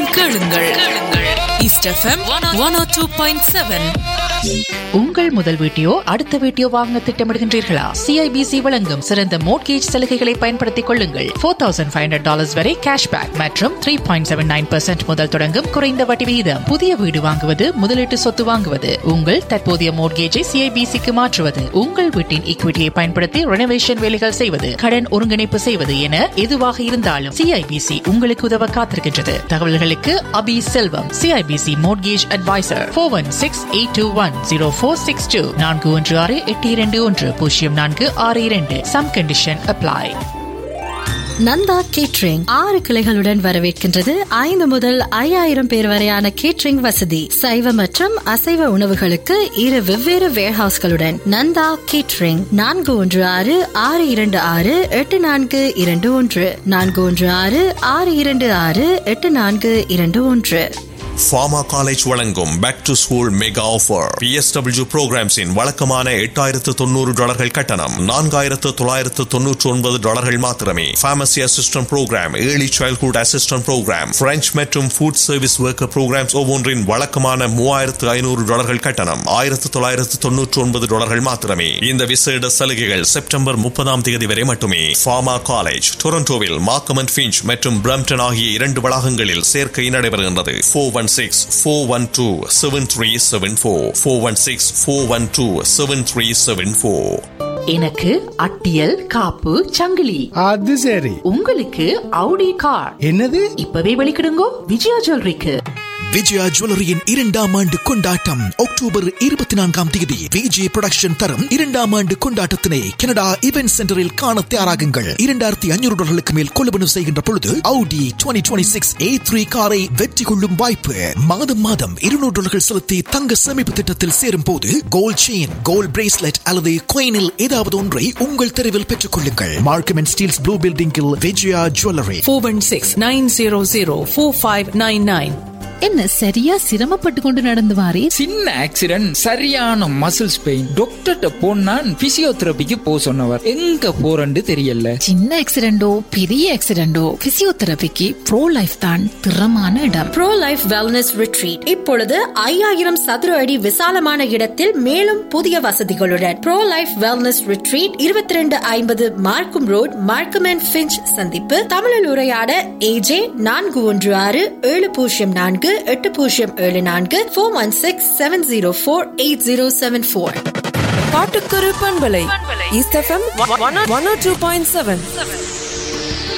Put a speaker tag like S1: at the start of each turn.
S1: கேளுங்கள். East FM 102.7.
S2: உங்கள் முதல் வீட்டையோ அடுத்த வீட்டையோ வாங்க திட்டமிடுகின்றீர்களா? CIBC வழங்கும் சிறந்த மோட்கேஜ் சலுகைகளை பயன்படுத்திக் கொள்ளுங்கள். $4,500 வரை கேஷ்பேக் மற்றும் 3.79% முதல் தொடங்கும் குறைந்த வட்டி விகிதம். புதிய வீடு வாங்குவது, முதலீட்டு சொத்து வாங்குவது, உங்கள் தற்போதைய மோட்கேஜை CIBCக்கு மாற்றுவது, உங்கள் வீட்டின் ஈக்விட்டியை பயன்படுத்தி ரெனோவேஷன் வேலைகள் செய்வது, கடன் ஒருங்கிணைப்பு செய்வது என எதுவாக இருந்தாலும் CIBC உங்களுக்கு உதவ காத்திருக்கின்றது. தகவல்களுக்கு அபி செல்வம், CIBC mortgage advisor, 416-821-0462, 416-821-0462. Some condition apply.
S3: Nanda catering 6 கிளைகளுடன் வரவேற்கின்றது. 5 முதல் 5000 பேர் வரையான கேட்டரிங் வசதி. சைவ மற்றும் அசைவ உணவுகளுக்கு 2 வெவ்வேறு வேர்ஹவுஸ்களுடன் நந்தா கேட்டரிங் 416-626-8421 416-626-8421.
S4: ஃபார்மா காலேஜ் வழங்கும் back to school mega offer. PSW புரோகிராம்ஸின் வழக்கமான $8,900 கட்டணம் $4,999 மாத்திரமே. Pharmacy assistant program, early childhood assistant program, French மற்றும் ஃபுட் சர்வீஸ் ஒர்க்கர் புரோகிராம்ஸ் ஒவ்வொன்றின் வழக்கமான $3,500 கட்டணம் $1,999 மாத்திரமே. இந்த விசேட சலுகைகள் செப்டம்பர் 30 வரை மட்டுமே. ஃபார்மா காலேஜ் டொரண்டோவில் மார்க்கம் அண்ட் ஃபிஞ்ச் மற்றும் பிரம்டன் ஆகிய 2 வளாகங்களில் சேர்க்கை நடைபெறுகின்றது. 416-412-7374 416-412-7374.
S2: எனக்கு அட்டியல் காப்பு சங்கிலி.
S5: அது சரி.
S2: உங்களுக்கு அவுடி கார்.
S5: என்னது?
S2: இப்பவே வெளிக்கிடுங்கோ விஜயா ஜுவல்லரிக்கு.
S6: விஜயா ஜுவல்லரியின் 2ஆம் ஆண்டு கொண்டாட்டம் அக்டோபர் 24 விஜய் புரொடக்ஷன் தரும் 2ஆம் ஆண்டு கொண்டாட்டத்தினை கனடா இவென்ட் சென்டரில் காண தயாராகுங்கள். $2,500 மேல் கொள்வனவு செய்கின்ற பொழுது Audi 2026 A3 காரை வெற்றி கொள்ளும் வாய்ப்பு. மாதம் $200 செலுத்தி தங்க சேமிப்பு திட்டத்தில் சேரும் போது கோல்ட் செயின், கோல்ட் பிரேஸ்லெட் அல்லது coinல் ஏதாவது ஒன்றை உங்கள் தெருவில் பெற்றுக் கொள்ளுங்கள். மார்க்கம் அண்ட் ஸ்டீல்ஸ் ப்ளூ பில்டிங்கில் விஜயா ஜுவல்லரி.
S1: 416-900-4599.
S7: என்ன சரியா சிரமப்பட்டு கொண்டு நடந்து வாரே?
S8: சின்ன ஆக்சிடென்ட், சரியான மசில்ஸ் பெயின். டாக்டர்கிட்ட போனா பிசியோதெரபிக்கு போ சொன்னவர். எங்க போறன்னு தெரியல.
S7: சின்ன ஆக்சிடென்டோ பெரிய ஆக்சிடென்டோ பிசியோதெரபிக்கு ப்ரோ லைஃப் தான் திறமான இடம்.
S3: ப்ரோ லைஃப் வெல்னஸ் ரிட்ரீட் இப்பொழுது 5000 சதுர அடி விசாலமான இடத்தில் மேலும் புதிய வசதிகளுடன் ப்ரோ லைஃப் வெல்னஸ் ரிட்ரீட் 2250 மார்க்கம் ரோட், மார்க்கம் அண்ட் ஃபிஞ்ச் சந்திப்பு. தமிழில் உரையாட AJ 416-704-8074 416-704-8074.
S1: பாட்டுக்குரு பண்பலை ஈஸ்ட் எஃப்எம் 102.7.